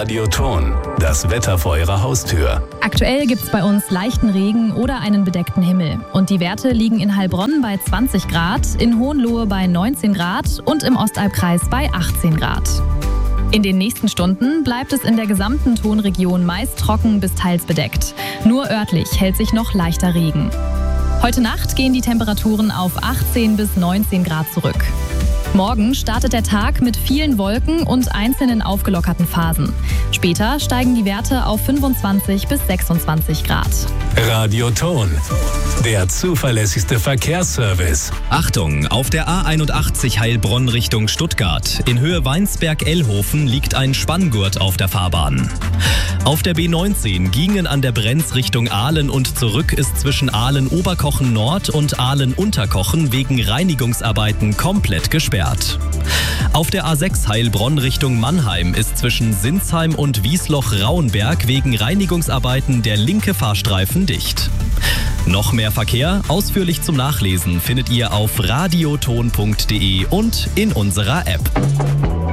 Radioton, das Wetter vor Ihrer Haustür. Aktuell gibt es bei uns leichten Regen oder einen bedeckten Himmel. Und die Werte liegen in Heilbronn bei 20 Grad, in Hohenlohe bei 19 Grad und im Ostalbkreis bei 18 Grad. In den nächsten Stunden bleibt es in der gesamten Tonregion meist trocken bis teils bedeckt. Nur örtlich hält sich noch leichter Regen. Heute Nacht gehen die Temperaturen auf 18 bis 19 Grad zurück. Morgen startet der Tag mit vielen Wolken und einzelnen aufgelockerten Phasen. Später steigen die Werte auf 25 bis 26 Grad. Radioton, der zuverlässigste Verkehrsservice. Achtung, auf der A81 Heilbronn Richtung Stuttgart. In Höhe Weinsberg-Ellhofen liegt ein Spanngurt auf der Fahrbahn. Auf der B19 Giengen an der Brenz Richtung Ahlen und zurück ist zwischen Ahlen-Oberkochen Nord und Ahlen-Unterkochen wegen Reinigungsarbeiten komplett gesperrt. Auf der A6 Heilbronn Richtung Mannheim ist zwischen Sinsheim und Wiesloch-Rauenberg wegen Reinigungsarbeiten der linke Fahrstreifen dicht. Noch mehr Verkehr, ausführlich zum Nachlesen, findet ihr auf radioton.de und in unserer App.